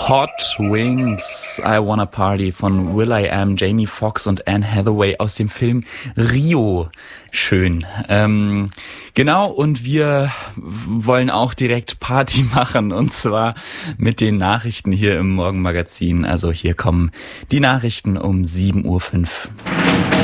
Hot Wings, I Wanna Party von will.i.am, Jamie Foxx und Anne Hathaway aus dem Film Rio. Schön. Genau, und wir wollen auch direkt Party machen, und zwar mit den Nachrichten hier im Morgenmagazin. Also hier kommen die Nachrichten um 7:05 Uhr.